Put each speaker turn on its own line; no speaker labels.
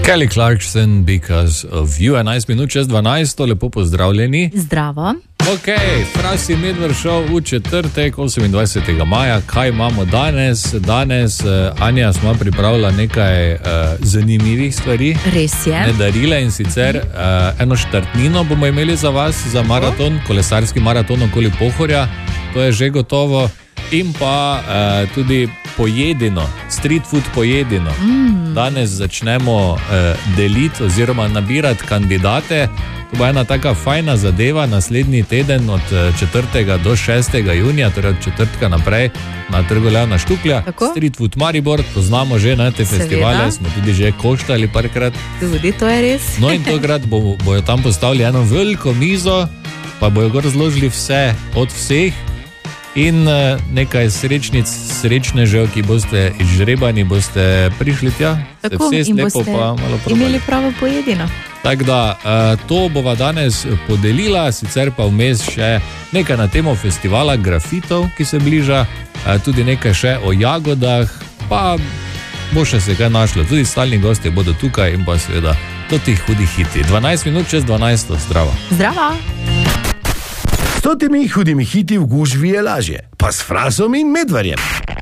Kelly Clarkson, Because of You, 11 minut čez 12, lepo pozdravljeni.
Zdravo.
Ok, Frasi Medved Show v četrtek, 28. maja. Kaj imamo danes? Danes, Anja, smo pripravila nekaj zanimivih stvari.
Res je.
Ne darile, in sicer eno štartnino bomo imeli za vas, za maraton, kolesarski maraton okoli Pohorja. To je že gotovo. In pa tudi pojedino, street food pojedino. Danes začnemo deliti oziroma nabirati kandidate. To bo ena taka fajna zadeva naslednji teden od 4. do 6. junija, torej od četrtka naprej na Trgu Leona Štuklja.
Tako?
Street food Maribor, poznamo že na te festivale, smo tudi že koštali parkrat.
Tudi to je res.
No in tokrat bojo tam postavili eno veliko mizo, pa bojo gor zložili vse od vseh. In nekaj srečnic, srečnežev, ki boste izžrebani, boste prišli tja,
Tako,
se vsest
in
lepo
boste
pa malo probali.
imeli pravo pojedino.
Tako da, to bova danes podelila, sicer pa vmes še nekaj na temo festivala grafitov, ki se bliža, tudi nekaj še o jagodah, pa bo še se kaj našlo. Tudi stalni gostje bodo tukaj in pa seveda do tih hudih hiti. 12 minut čez 12, zdravo.
Zdravo.
S temi hudimi hiti v gužvi je lažje, pa s Frasom in Medvedjem.